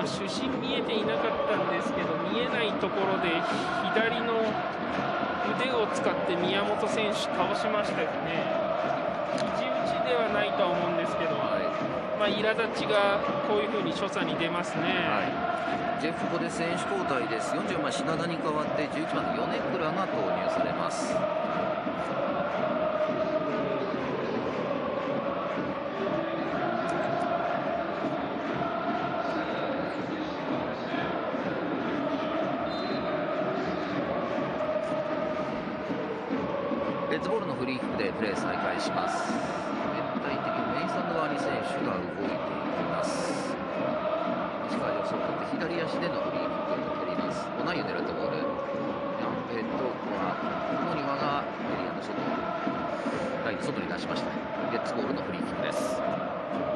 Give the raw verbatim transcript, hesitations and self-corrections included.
あ、主審見えていなかったんですけど、見えないところで左の腕を使って宮本選手倒しましたよね。肘打ちではないとは思うんですけど、はい、まあ、苛立ちがこういうふうに所作に出ますね。 はい、ジェフここで選手交代です。よんじゅうよんばん品田に代わってじゅういちばんの米倉が投入されます。レッズボールのフリーキックでプレー再開します。全体的にメイサンド側に選手が動いていきます。石川予想を取って左足でのフリーキックを蹴ります。オナイを狙ったボール、えっとここはモニワがエリアの外、ラインの外に出しました。レッズボールのフリーキックです。